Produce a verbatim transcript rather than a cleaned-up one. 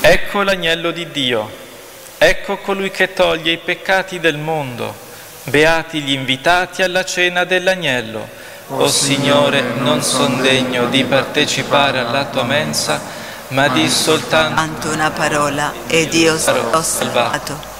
Ecco l'agnello di Dio, ecco colui che toglie i peccati del mondo. Beati gli invitati alla cena dell'agnello. O Signore, non son degno di partecipare alla tua mensa, ma di soltanto una parola ed io sarò salvato.